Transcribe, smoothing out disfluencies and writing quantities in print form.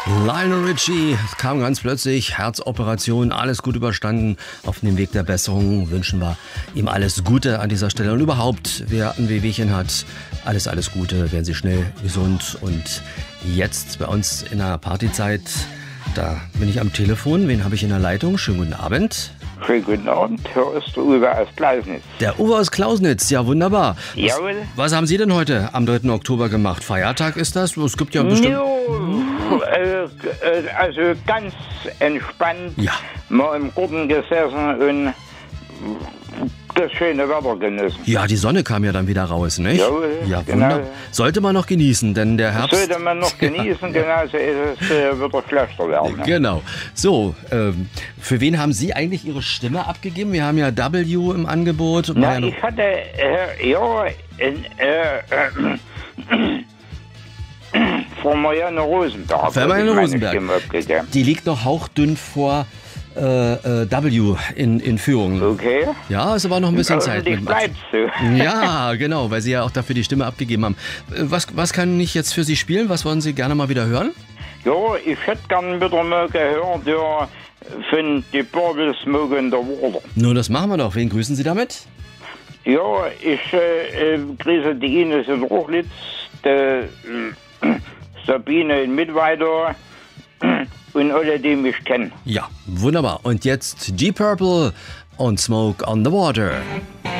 Lionel Richie kam ganz plötzlich, Herzoperation, alles gut überstanden, auf dem Weg der Besserung. Wünschen wir ihm alles Gute an dieser Stelle. Und überhaupt, wer ein Wehwehchen hat, alles Gute, werden Sie schnell gesund. Und jetzt bei uns in der Partyzeit, da bin ich am Telefon. Wen habe ich in der Leitung? Schönen guten Abend. Schönen guten Abend, hier ist der Uwe aus Klausnitz. Der Uwe aus Klausnitz, ja wunderbar. Jawohl. Was haben Sie denn heute am 3. Oktober gemacht? Feiertag ist das? Es gibt ja bestimmt... Also ganz entspannt, Ja. mal im Garten gesessen und das schöne Wetter genossen. Ja, die Sonne kam ja dann wieder raus, nicht? Jawohl, Ja, genau. wunderbar. Sollte man noch genießen, denn der Herbst... Sollte man noch genießen, genauso ist es wieder schlechter werden. Ne? Genau. So, für wen haben Sie eigentlich Ihre Stimme abgegeben? Wir haben ja W im Angebot. Na, ich hatte, vor Marianne Rosenberg. Für Marianne meine Rosenberg. Stimme abgegeben. Die liegt noch hauchdünn vor W in Führung. Okay. Ja, ist aber noch ein bisschen Zeit. Hoffentlich bleibst du. Ja, genau, weil Sie ja auch dafür die Stimme abgegeben haben. Was kann ich jetzt für Sie spielen? Was wollen Sie gerne mal wieder hören? Ja, ich hätte gern wieder mal gehört, ja, von die Bubble Smoke in the Water. Nun, das machen wir doch. Wen grüßen Sie damit? Ja, ich grüße die Ines in Rochlitz, die Sabine in Mittweida und alle, die mich kennen. Ja, wunderbar. Und jetzt Deep Purple und Smoke on the Water.